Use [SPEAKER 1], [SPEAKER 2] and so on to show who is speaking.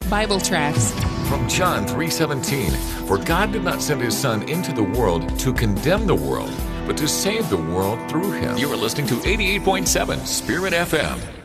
[SPEAKER 1] Bible tracts.
[SPEAKER 2] From John 3:17, for God did not send his Son into the world to condemn the world, but to save the world through him. You are listening to 88.7 Spirit FM.